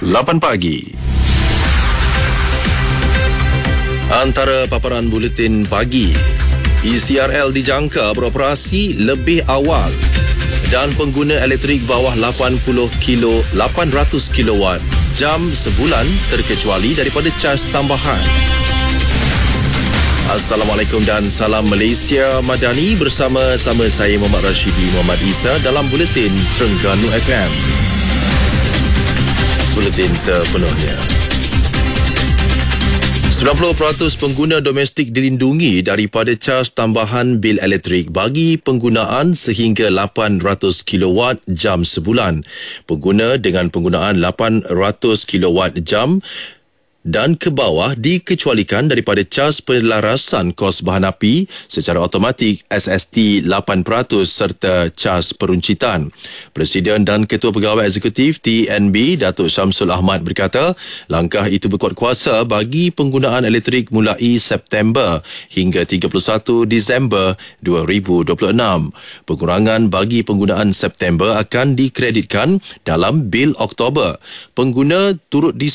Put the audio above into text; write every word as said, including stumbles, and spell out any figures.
lapan pagi. Antara paparan buletin pagi, E C R L dijangka beroperasi lebih awal dan pengguna elektrik bawah lapan puluh kilo, lapan ratus kilowatt jam sebulan terkecuali daripada caj tambahan. Assalamualaikum dan salam Malaysia Madani, bersama-sama saya Muhammad Rashidi Muhammad Isa dalam buletin Terengganu F M. Buletin sepenuhnya. sembilan puluh peratus pengguna domestik dilindungi daripada caj tambahan bil elektrik bagi penggunaan sehingga lapan ratus kilowatt jam sebulan. Pengguna dengan penggunaan lapan ratus kilowatt jam dan ke bawah dikecualikan daripada caj pelarasan kos bahan api secara automatik S S T lapan peratus serta caj peruncitan. Presiden dan Ketua Pegawai Eksekutif T N B Datuk Syamsul Ahmad berkata, langkah itu berkuat kuasa bagi penggunaan elektrik mulai September hingga tiga puluh satu Disember dua ribu dua puluh enam. Pengurangan bagi penggunaan September akan dikreditkan dalam bil Oktober. Pengguna turut dis